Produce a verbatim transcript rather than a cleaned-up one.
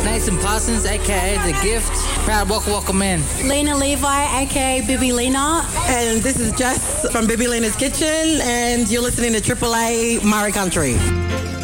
Nathan Parsons, aka The Gift. Proud welcome, welcome in. Lena Levi, aka Bibi Lena. And this is Jess from Bibi Lena's Kitchen, and you're listening to Triple A Murray Country.